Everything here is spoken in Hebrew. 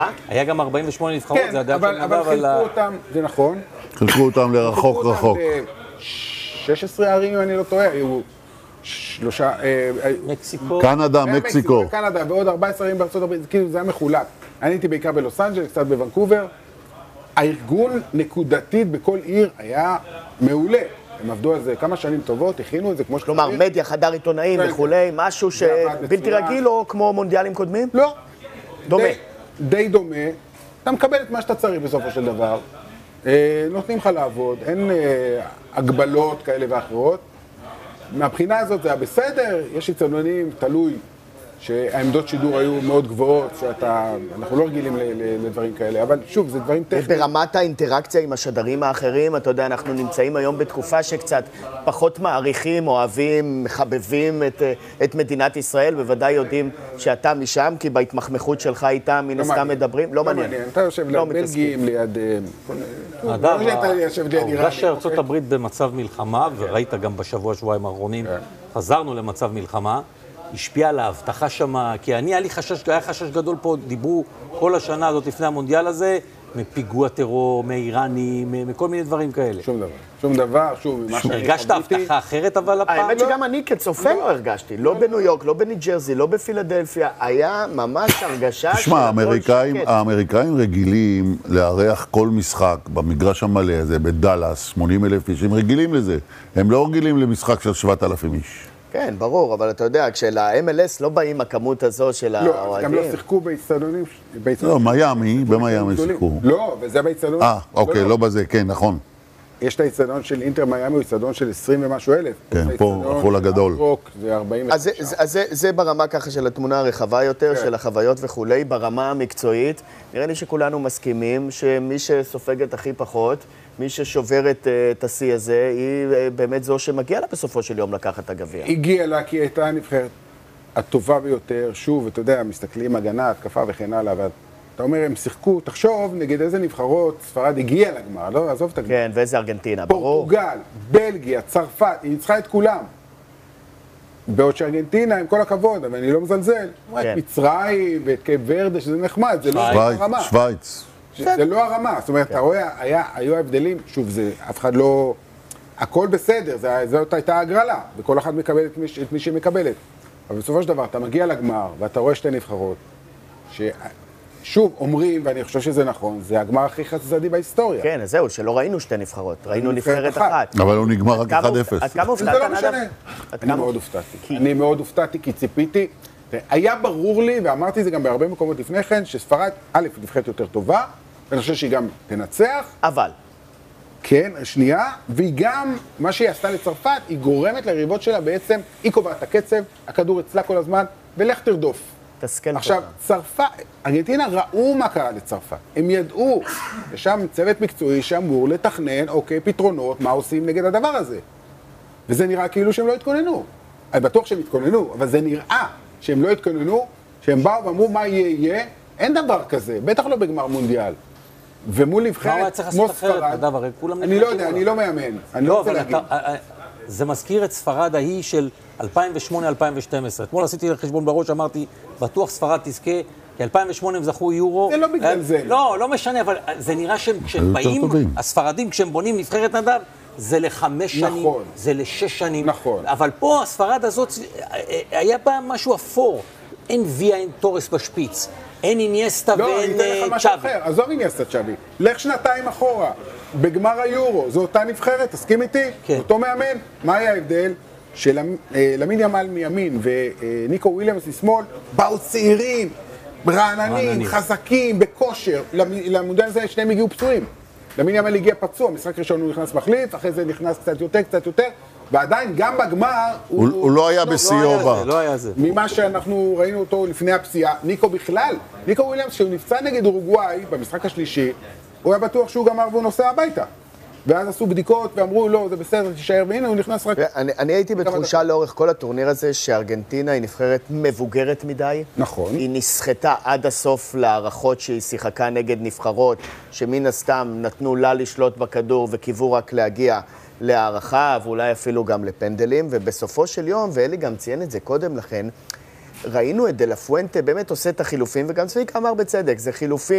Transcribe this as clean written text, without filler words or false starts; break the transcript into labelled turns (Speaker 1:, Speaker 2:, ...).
Speaker 1: היה גם 48 נבחרות,
Speaker 2: כן, אבל חילקו אותם, זה נכון.
Speaker 3: חילקו אותם לרחוק רחוק.
Speaker 2: 16 ערים, אם אני לא טועה, היו 3...
Speaker 1: מקסיקו.
Speaker 3: קנדה, מקסיקו.
Speaker 2: קנדה, ועוד 14 ערים בארצות הברית, כאילו זה היה מחולק. אני הייתי בעיקר בלוס אנג'לס, קצת בוונקובר. הארגון נקודתית בכל עיר היה מעולה. הם עבדו על זה כמה שנים טובות, הכינו את זה כמו שצריך.
Speaker 4: כלומר, מדיה, חדר עיתונאים וכולי, משהו שבלתי רגיל או כמו מונדיאלים קודמים?
Speaker 2: לא.
Speaker 4: דומה.
Speaker 2: די דומה. אתה מקבל את מה שאתה צריך בסופו של דבר. נותנים לך לעבוד, אין הגבלות כאלה ואחרות. מהבחינה הזאת זה היה בסדר, יש אצטדיונים, תלוי שהעמדות שידור היו מאוד גבוהות, אנחנו לא רגילים לדברים כאלה, אבל שוב, זה דברים טכניים.
Speaker 4: ברמת האינטראקציה עם השדרים האחרים, אתה יודע, אנחנו נמצאים היום בתקופה שקצת פחות מעריכים, אוהבים, מחבבים את מדינת ישראל, בוודאי יודעים שאתה משם, כי בהתמחמחות שלך איתה מן הסתם מדברים, לא מעניין.
Speaker 2: אתה יושב ליד בלגים, ליד...
Speaker 1: העובדה שארצות הברית במצב מלחמה, וראית גם בשבוע-שבועיים האחרונים, חזרנו למצב מלחמה, השפיע על ההבטחה שמה, כי היה חשש גדול פה, דיברו כל השנה הזאת לפני המונדיאל הזה, מפיגוע טרור, מאיראנים, מכל מיני דברים כאלה.
Speaker 2: שום דבר, שוב, ממה שאני חוויתי.
Speaker 1: הרגשת הבטחה אחרת אבל הפעם?
Speaker 4: האמת שגם אני כצופה לא הרגשתי, לא בניו יורק, לא בניו ג'רזי, לא בפילדלפיה, היה ממש הרגשה...
Speaker 3: תשמע, האמריקאים רגילים לארח כל משחק במגרש המלא הזה, בדלס, 80,000 איש, הם רגילים לזה. הם לא רגילים למשחק של 7,000 איש.
Speaker 4: כן, ברור, אבל אתה יודע, כשל-MLS לא באים הכמות הזו של האוהדים.
Speaker 2: לא, גם לא שיחקו באצטדיונים.
Speaker 3: לא, מיאמי, במיאמי שיחקו.
Speaker 2: לא, וזה באצטדיון.
Speaker 3: אוקיי, לא בזה, כן, נכון.
Speaker 2: יש את האצטדיון של אינטר מיאמי, הוא אצטדיון של 20 ומשהו אלף.
Speaker 3: כן, פה, החול הגדול.
Speaker 2: זה 40.
Speaker 4: אז זה ברמה ככה של התמונה הרחבה יותר, של החוויות וכולי, ברמה המקצועית. נראה לי שכולנו מסכימים שמי שסופגת הכי פחות, מי ששוברת את השיא הזה, היא באמת זו שמגיעה לה בסופו של יום לקחת את הגביע.
Speaker 2: הגיעה לה כי היא הייתה הנבחרת הטובה ביותר. שוב, אתה יודע, מסתכלים הגנה, התקפה וכן הלאה, ואתה אומר, הם שיחקו, תחשוב נגד איזה נבחרות ספרד הגיעה לגמר, לא? עזוב את הגמר.
Speaker 4: כן, ואיזה ארגנטינה, ברור.
Speaker 2: פורטוגל, בלגיה, צרפת, היא ניצחה את כולם. בעוד שארגנטינה, עם כל הכבוד, אבל אני לא מזלזל. את מצרים ואת קייפ ורדה, שזה נחמד, זה לא הרמה.
Speaker 3: שוויץ.
Speaker 2: זה לא הרמה, זאת אומרת, אתה רואה, היו הבדלים, שוב, זה אף אחד לא... הכל בסדר, זאת הייתה הגרלה, וכל אחד מקבל את מי שהיא מקבלת. אבל בסופו של דבר, אתה מגיע לגמר, ואתה רואה שתי נבחרות, ששוב, אומרים, ואני חושב שזה נכון, זה הגמר הכי חד-צדדי בהיסטוריה.
Speaker 4: כן, אז זהו, שלא ראינו שתי נבחרות, ראינו נבחרת אחת.
Speaker 3: אבל הוא נגמר רק 1-0.
Speaker 4: עד כמה הופתעת,
Speaker 2: זה לא משנה. אני מאוד הופתעתי, כי ציפיתי. היה ברור לי, ואמרתי את זה גם בהרבה מקומות לפני כן, שספרד, א', נבחרת יותר טובה, ואני חושב שהיא גם תנצח.
Speaker 4: אבל.
Speaker 2: כן, שנייה, והיא גם, מה שהיא עשתה לצרפת, היא גורמת ליריבות שלה בעצם, היא קובעת את הקצב, הכדור אצלה כל הזמן, ולך תרדוף.
Speaker 4: תסכל
Speaker 2: עכשיו, צרפת, ארגנטינה ראו מה קרה לצרפת. הם ידעו, יש שם צוות מקצועי שאמור לתכנן, אוקיי, פתרונות, מה עושים נגד הדבר הזה. וזה נראה כאילו שהם לא התכוננו. אני בטוח שהם התכוננו, אבל זה נראה שהם לא התכוננו, שהם באו ואמרו מה יהיה, אין דבר כזה, בטח לא בגמר מונדיאל. ומול נבחרת כמו ספרד, אני לא יודע, אני לא מאמן, אני לא רוצה להגיד.
Speaker 1: זה מזכיר את ספרד ההיא של 2008-2012. אתמול עשיתי חשבון בראש, אמרתי, בטוח ספרד תזכה, כי 2008 הם זכו יורו.
Speaker 2: זה לא בגלל זה.
Speaker 1: לא, לא משנה, אבל זה נראה שהם באים, הספרדים, כשהם בונים נבחרת נדב, זה ל5 שנים, זה ל6 שנים.
Speaker 2: נכון.
Speaker 1: אבל פה הספרד הזאת, היה בה משהו אפור. אין ויה, אין טורס בשפיץ. אין אינייסטה ואין צ'אבי.
Speaker 2: לא, אני אתן לך משהו אחר. עזוב אינייסטה צ'אבי. לך שנתיים אחורה. בגמר היורו. זו אותה נבחרת, תסכים איתי?
Speaker 1: כן.
Speaker 2: אותו מאמן. מה היה ההבדל? שלמין ימל מימין וניקו וויליאמס משמאל באו צעירים, רעננים, חזקים, בכושר. למונדיאל הזה שניהם הגיעו פצועים. למין ימל הגיע פצוע. משחק ראשון הוא נכנס מחליף, אחרי זה נכנס קצת יותר. ועדיין, גם בגמר...
Speaker 3: הוא לא היה בשיאו בה.
Speaker 1: לא היה זה.
Speaker 2: ממה שאנחנו ראינו אותו לפני הפציעה, ניקו בכלל, ניקו וויליאמס, שהוא נפצע נגד אורוגוואי במשחק השלישי, הוא היה בטוח שהוא גמר והוא נוסע הביתה. ואז עשו בדיקות ואמרו, לא, זה בסדר, תישאר, והנה הוא נכנס רק...
Speaker 4: אני הייתי בתחושה לאורך כל הטורניר הזה שארגנטינה היא נבחרת מבוגרת מדי.
Speaker 2: נכון.
Speaker 4: היא נסחטה עד הסוף להערכות שהיא שיחקה נגד נבחרות, שמן הסתם נתנו לה לשלוט בכדור וקיוו רק להגיע להערכה, ואולי אפילו גם לפנדלים, ובסופו של יום, ואלי גם ציין את זה קודם לכן, ראינו את דה לה פואנטה באמת עושה את החילופים, וגם צביקה אמר בצדק, זה חילופים